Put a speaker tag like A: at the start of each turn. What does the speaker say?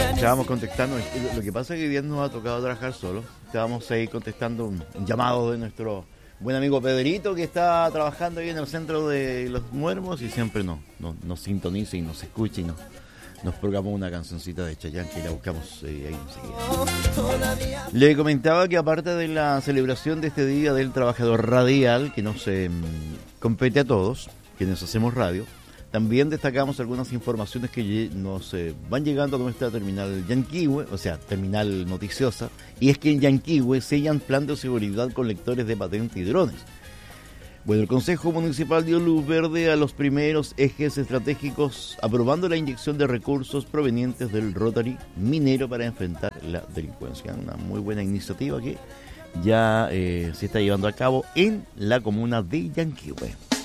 A: Estábamos contestando, lo que pasa es que hoy día nos ha tocado trabajar solo. Estábamos ahí contestando un llamado de nuestro buen amigo Pedrito, que está trabajando ahí en el centro de Los Muermos y siempre nos sintoniza y nos escucha y nos programó una cancioncita de Chayanne que la buscamos ahí enseguida. Le comentaba que aparte de la celebración de este Día del Trabajador Radial, que nos compete a todos, quienes hacemos radio, también destacamos algunas informaciones que nos van llegando a nuestra terminal Yanquihue, o sea, terminal noticiosa, y es que en Yanquihue sellan plan de seguridad con lectores de patente y drones. Bueno, el Consejo Municipal dio luz verde a los primeros ejes estratégicos, aprobando la inyección de recursos provenientes del Rotary minero para enfrentar la delincuencia. Una muy buena iniciativa que ya se está llevando a cabo en la comuna de Yanquihue.